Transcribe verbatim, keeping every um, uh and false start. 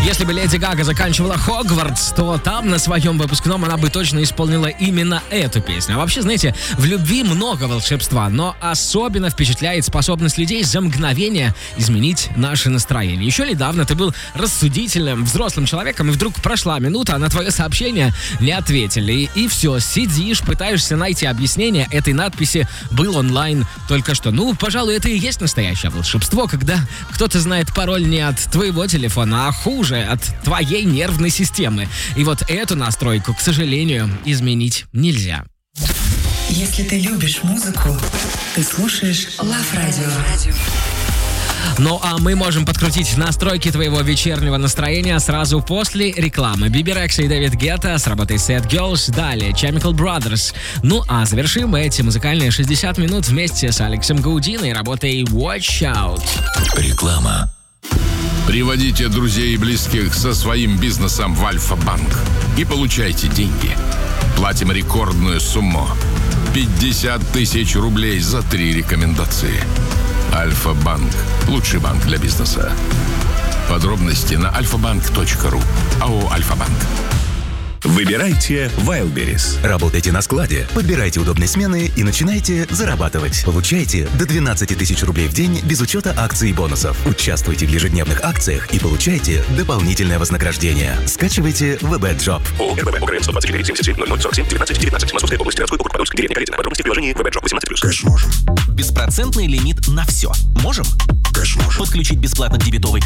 Если бы Леди Гага заканчивала Хогвартс, то там на своем выпускном она бы точно исполнила именно эту песню. А вообще, знаете, в любви много волшебства, но особенно впечатляет способность людей за мгновение изменить наше настроение. Еще недавно ты был рассудительным, взрослым человеком, и вдруг прошла минута, а на твое сообщение не ответили. И, и все, сидишь, пытаешься найти объяснение этой надписи «Был онлайн только что». Ну, пожалуй, это и есть настоящее волшебство, когда кто-то знает пароль не от твоего телефона, а хуже, от твоей нервной системы. И вот эту настройку, к сожалению, изменить нельзя. Если ты любишь музыку, ты слушаешь Love Radio. Ну а мы можем подкрутить настройки твоего вечернего настроения сразу после рекламы. Биби Рекса и Дэвид Гетта с работой Sad Girls, далее Chemical Brothers. Ну а завершим мы эти музыкальные шестьдесят минут вместе с Алексом Гаудино и работой Watch Out. Реклама. Приводите друзей и близких со своим бизнесом в Альфа-банк и получайте деньги. Платим рекордную сумму – пятьдесят тысяч рублей за три рекомендации. Альфа-банк – лучший банк для бизнеса. Подробности на альфа-банк точка ру. АО «Альфа-банк». Выбирайте Wildberries. Работайте на складе, подбирайте удобные смены и начинайте зарабатывать. Получайте до двенадцать тысяч рублей в день без учета акций и бонусов. Участвуйте в ежедневных акциях и получайте дополнительное вознаграждение. Скачивайте вэ бэ Job. ООО РББ ОГРН сто двадцать четыре семьдесят семь ноль ноль сорок семь девятнадцать девятнадцать. Московская область, городской округ Подольск, деревня Каретина. Подробности в приложении вэ бэ Job восемнадцать плюс. Кэш можем. Беспроцентный лимит на все. Можем? Кэш можем. Подключить бесплатно к дебетовой